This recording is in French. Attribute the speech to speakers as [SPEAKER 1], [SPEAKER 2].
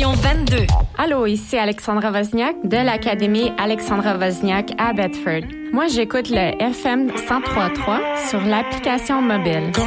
[SPEAKER 1] Station 22.
[SPEAKER 2] Allô, ici Alexandra Wozniak de l'Académie Alexandra Wozniak à Bedford. Moi, j'écoute le FM 103.3 sur l'application mobile.